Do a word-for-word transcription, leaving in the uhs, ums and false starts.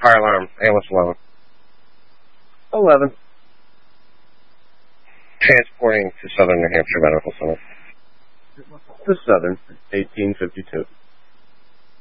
Fire alarm, A L S eleven. eleven. Transporting to Southern New Hampshire Medical Center. To Southern, eighteen fifty-two.